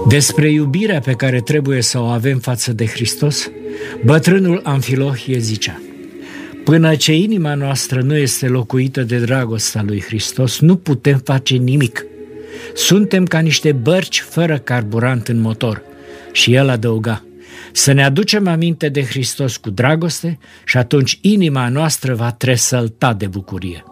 Despre iubirea pe care trebuie să o avem față de Hristos, bătrânul Amfilohie zicea: până ce inima noastră nu este locuită de dragostea lui Hristos, nu putem face nimic. Suntem ca niște bărci fără carburant în motor. Și el adăuga: să ne aducem aminte de Hristos cu dragoste și atunci inima noastră va tresălta de bucurie.